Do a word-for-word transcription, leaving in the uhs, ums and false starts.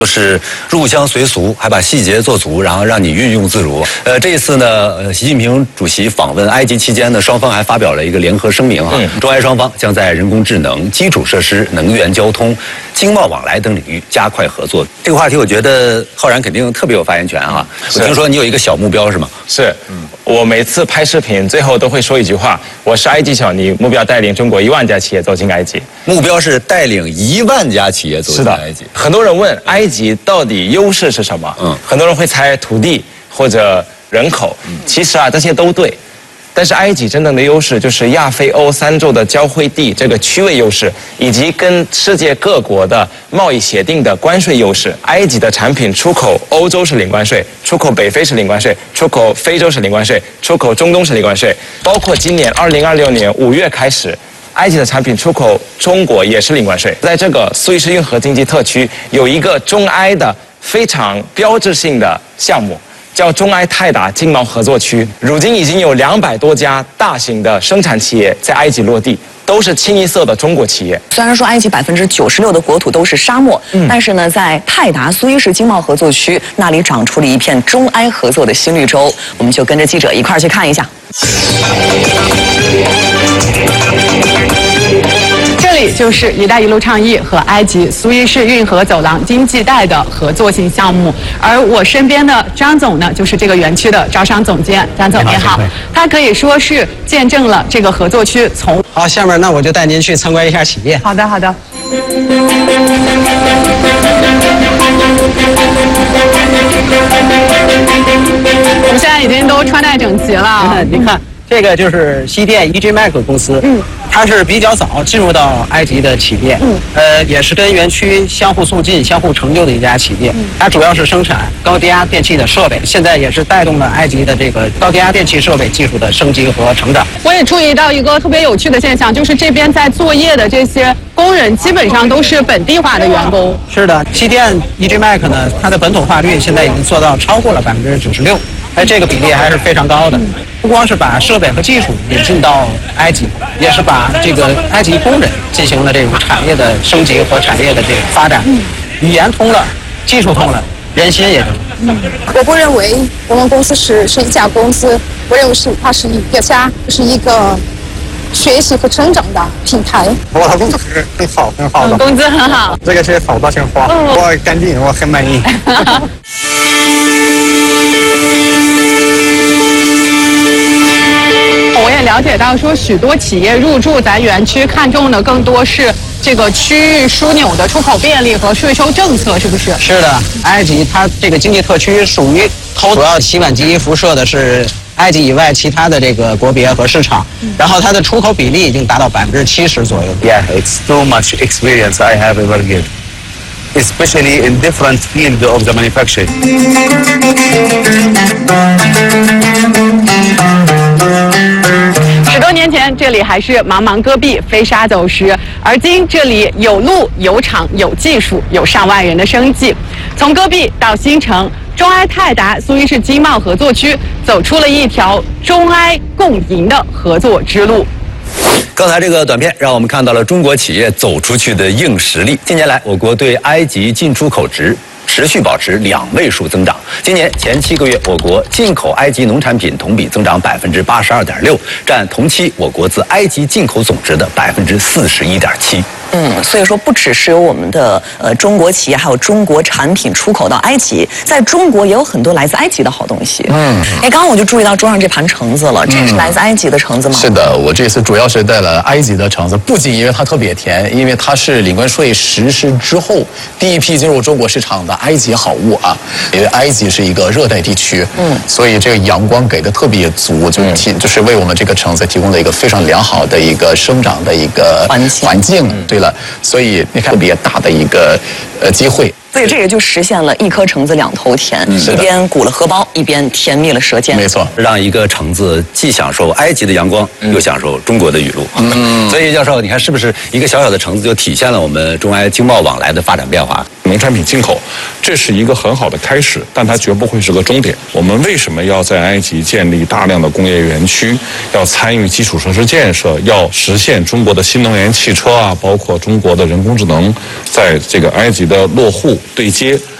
是入乡随俗，还把细节做足，然后让你运用自如。呃，这一次呢，呃，习近平主席访问埃及期间呢，双方还发表了一个联合声明哈，嗯、中埃双方将在人工智能、基础设施、能源交通、经贸往来等领域加快合作。这个话题，我觉得浩然肯定特别有发言权哈。我听说你有一个小目标是吗？ 是，嗯，我每次拍视频最后都会说一句话：我是埃及小尼，目标带领中国一万家企业走进埃及。 目标是带领一万家企业走进埃及。 很多人问埃及到底优势是什么？嗯，很多人会猜土地或者人口，嗯、其实啊这些都对。但是埃及真正的优势就是亚非欧三洲的交汇地这个区位优势，以及跟世界各国的贸易协定的关税优势。埃及的产品出口欧洲是零关税，出口北非是零关税，出口非洲是零关税，出口中东是零关税。包括今年二零二六年五月开始，埃及的产品出口中国也是零关税。在这个苏伊士运河经济特区有一个中埃的非常标志性的项目，叫中埃泰达经贸合作区，如今已经有两百多家大型的生产企业在埃及落地，都是清一色的中国企业。 虽然说埃及百分之九十六的国土都是沙漠，嗯、但是呢，在泰达苏伊士经贸合作区那里长出了一片中埃合作的新绿洲，我们就跟着记者一块儿去看一下。 这里就是“一带一路”倡议和埃及苏伊士运河走廊经济带的合作性项目，而我身边的张总呢，就是这个园区的招商总监。张总您好，他可以说是见证了这个合作区从…… 好，下面那我就带您去参观一下企业。 好的，好的。我们现在已经都穿戴整齐了。 嗯，您看。这个就是西电 E J Mac 公司，嗯，它是比较早进入到埃及的企业，嗯，呃，也是跟园区相互促进、相互成就的一家企业。嗯、它主要是生产高低压电器的设备，现在也是带动了埃及的这个高低压电器设备技术的升级和成长。 我也注意到一个特别有趣的现象，就是这边在作业的这些工人基本上都是本地化的员工。 是的，西电 E J Mac 呢，它的本土化率现在已经做到超过了百分之九十六。哎，这个比例还是非常高的。不光是把设备和技术引进到埃及，也是把这个埃及工人进行了这种产业的升级和产业的这个发展。语言通了，技术通了，人心也通了。 嗯，我不认为我们公司是是一家公司，我认为是它是一个家，是一个学习和成长的平台。 我的工资很好，很好的， 工资很好。 这个是好多钱花，哦、我干净，我很满意。 我也了解到，说许多企业入驻咱园区，看重的更多是这个区域枢纽的出口便利和税收政策，是不是？ 是的，埃及它这个经济特区属于投主要洗碗机辐射的是埃及以外其他的这个国别和市场，嗯、然后它的出口比例已经达到百分之七十左右。 Yeah, it's too much experience I have ever given, especially in different fields of the manufacturing. 十多年前，这里还是茫茫戈壁，飞沙走石，而今这里有路、有厂、有技术，有上万人的生计。从戈壁到新城，中埃泰达苏伊士经贸合作区走出了一条中埃共赢的合作之路。 刚才这个短片让我们看到了中国企业走出去的硬实力。近年来，我国对埃及进出口值持续保持两位数增长。今年前七个月，我国进口埃及农产品同比增长百分之八十二点六，占同期我国自埃及进口总值的百分之四十一点七。 嗯，所以说不只是有我们的呃中国企业，还有中国产品出口到埃及，在中国也有很多来自埃及的好东西。嗯，哎，刚刚我就注意到桌上这盘橙子了，这是来自埃及的橙子吗？ 是的，我这次主要是带了埃及的橙子，不仅因为它特别甜，因为它是领关税实施之后第一批进入中国市场的埃及好物啊。因为埃及是一个热带地区，嗯，所以这个阳光给的特别足，就提就是为我们这个橙子提供了一个非常良好的一个生长的一个环境。 环境，对了，所以你看特别大的一个呃机会。 所以这也就实现了一颗橙子两头甜，嗯、一边鼓了荷包，一边甜蜜了舌尖。 没错， 让一个橙子既享受埃及的阳光，嗯、又享受中国的雨露。嗯，所以教授，你看是不是一个小小的橙子就体现了我们中埃经贸往来的发展变化？ 农产品进口，这是一个很好的开始，但它绝不会是个终点。我们为什么要在埃及建立大量的工业园区，要参与基础设施建设，要实现中国的新能源汽车啊，包括中国的人工智能在这个埃及的落户对接？